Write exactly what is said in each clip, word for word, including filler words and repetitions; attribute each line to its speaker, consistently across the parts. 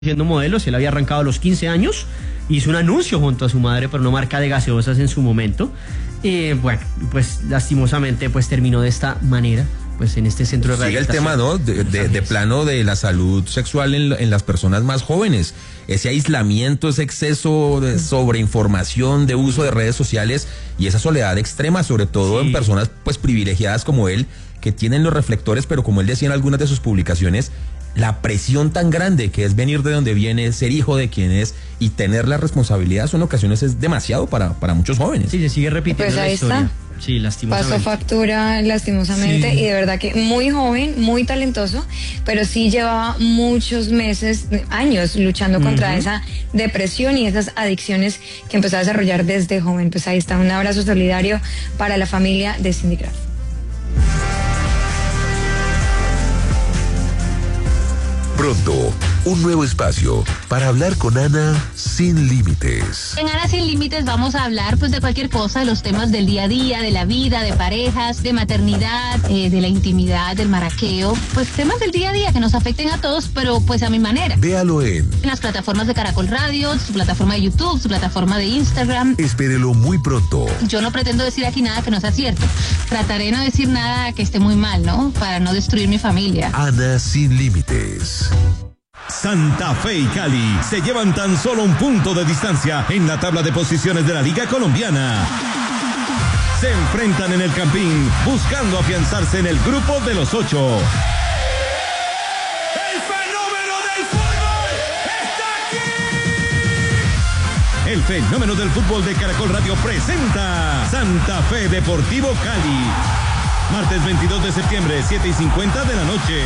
Speaker 1: siendo modelos, él había arrancado a los quince años, hizo un anuncio junto a su madre por una marca de gaseosas en su momento. Eh, bueno, pues lastimosamente pues terminó de esta manera, pues en este centro de
Speaker 2: Sigue el tema, ¿no? De, de, de plano de la salud sexual en, en las personas más jóvenes. Ese aislamiento, ese exceso de sobreinformación, de uso de redes sociales y esa soledad extrema, sobre todo sí. en personas pues privilegiadas como él, que tienen los reflectores, pero como él decía en algunas de sus publicaciones, la presión tan grande que es venir de donde viene, ser hijo de quien es y tener la responsabilidad en ocasiones es demasiado para, para muchos jóvenes.
Speaker 1: Sí, se sigue repitiendo
Speaker 3: pues
Speaker 1: la
Speaker 3: ahí
Speaker 1: historia.
Speaker 3: Está.
Speaker 1: Sí, lastimosamente.
Speaker 3: Pasó factura lastimosamente sí. Y de verdad que muy joven, muy talentoso, pero sí llevaba muchos meses, años luchando uh-huh. contra esa depresión y esas adicciones que empezó a desarrollar desde joven. Pues ahí está, un abrazo solidario para la familia de Cindy Crawford.
Speaker 4: Pronto, un nuevo espacio para hablar con Ana sin límites.
Speaker 5: En Ana sin límites vamos a hablar pues de cualquier cosa, de los temas del día a día, de la vida, de parejas, de maternidad, eh, de la intimidad, del maraqueo, pues temas del día a día que nos afecten a todos, pero pues a mi manera.
Speaker 4: Véalo en,
Speaker 5: en las plataformas de Caracol Radio, su plataforma de YouTube, su plataforma de Instagram.
Speaker 4: Espérelo muy pronto.
Speaker 5: Yo no pretendo decir aquí nada que no sea cierto. Trataré de no decir nada que esté muy mal, ¿no? Para no destruir mi familia.
Speaker 4: Ana sin límites.
Speaker 6: Santa Fe y Cali se llevan tan solo un punto de distancia en la tabla de posiciones de la Liga Colombiana. Se enfrentan en el Campín buscando afianzarse en el grupo de los ocho. ¡El fenómeno del fútbol está aquí! El fenómeno del fútbol de Caracol Radio presenta Santa Fe Deportivo Cali. Martes veintidós de septiembre, siete y cincuenta de la noche.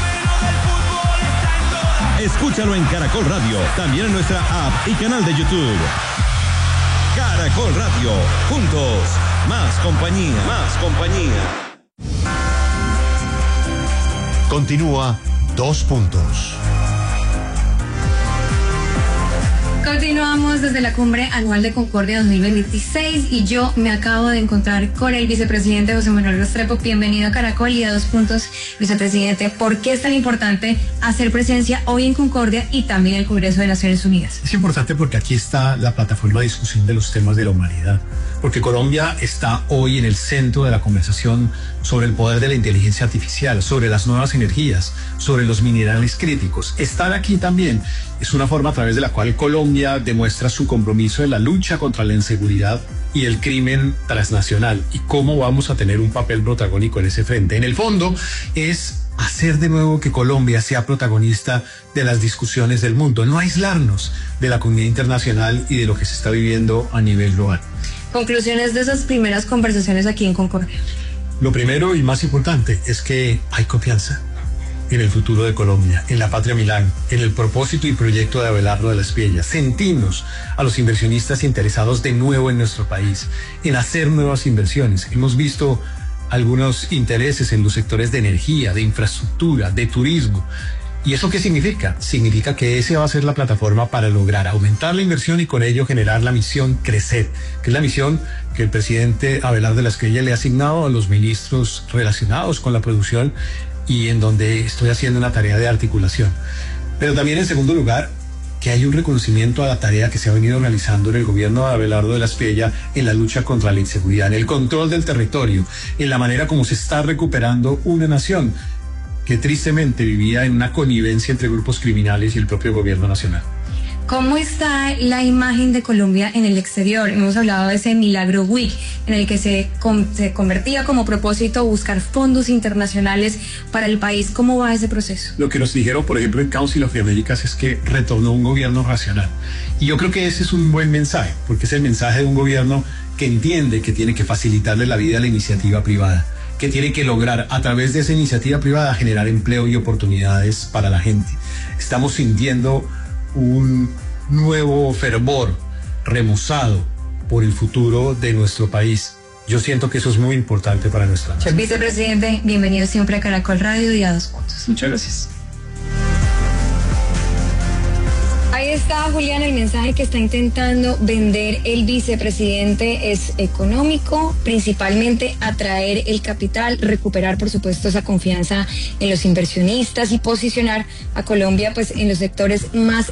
Speaker 6: Escúchalo en Caracol Radio, también en nuestra app y canal de YouTube. Caracol Radio, juntos, más compañía, más compañía.
Speaker 4: Continúa Dos Puntos.
Speaker 3: Continuamos desde la Cumbre Anual de Concordia dos mil veintiséis y yo me acabo de encontrar con el vicepresidente José Manuel Restrepo. Bienvenido a Caracol y a Dos Puntos, vicepresidente. ¿Por qué es tan importante hacer presencia hoy en Concordia y también en el Congreso de Naciones Unidas?
Speaker 7: Es importante porque aquí está la plataforma de discusión de los temas de la humanidad, porque Colombia está hoy en el centro de la conversación sobre el poder de la inteligencia artificial, sobre las nuevas energías, sobre los minerales críticos. Estar aquí también es una forma a través de la cual Colombia demuestra su compromiso en la lucha contra la inseguridad y el crimen transnacional y cómo vamos a tener un papel protagónico en ese frente. En el fondo es hacer de nuevo que Colombia sea protagonista de las discusiones del mundo, no aislarnos de la comunidad internacional y de lo que se está viviendo a nivel global.
Speaker 3: Conclusiones de esas primeras conversaciones aquí en Concordia.
Speaker 7: Lo primero y más importante es que hay confianza en el futuro de Colombia, en la Patria Milán, en el propósito y proyecto de Abelardo de la Espriella. Sentimos a los inversionistas interesados de nuevo en nuestro país, en hacer nuevas inversiones. Hemos visto algunos intereses en los sectores de energía, de infraestructura, de turismo. ¿Y eso qué significa? Significa que esa va a ser la plataforma para lograr aumentar la inversión y con ello generar la misión Crecer, que es la misión que el presidente Abelardo de la Espriella le ha asignado a los ministros relacionados con la producción y en donde estoy haciendo una tarea de articulación. Pero también, en segundo lugar, que hay un reconocimiento a la tarea que se ha venido realizando en el gobierno de Abelardo de la Espriella en la lucha contra la inseguridad, en el control del territorio, en la manera como se está recuperando una nación que tristemente vivía en una connivencia entre grupos criminales y el propio gobierno nacional.
Speaker 3: ¿Cómo está la imagen de Colombia en el exterior? Hemos hablado de ese Milagro Week, en el que se, con, se convertía como propósito buscar fondos internacionales para el país. ¿Cómo va ese proceso?
Speaker 7: Lo que nos dijeron, por ejemplo, en Council of the Americas es que retornó un gobierno racional. Y yo creo que ese es un buen mensaje, porque es el mensaje de un gobierno que entiende que tiene que facilitarle la vida a la iniciativa privada, que tiene que lograr a través de esa iniciativa privada generar empleo y oportunidades para la gente. Estamos sintiendo un nuevo fervor remozado por el futuro de nuestro país. Yo siento que eso es muy importante para nuestra nación.
Speaker 3: Vicepresidente, bienvenido siempre a Caracol Radio y a Dos Puntos.
Speaker 7: Muchas gracias.
Speaker 3: Ahí está, Julián, el mensaje que está intentando vender el vicepresidente es económico, principalmente atraer el capital, recuperar, por supuesto, esa confianza en los inversionistas y posicionar a Colombia pues en los sectores más